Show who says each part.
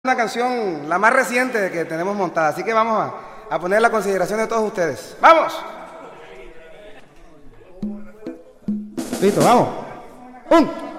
Speaker 1: Una canción, la más reciente que tenemos montada, así que vamos a poner la consideración de todos ustedes. ¡Vamos! Listo, vamos.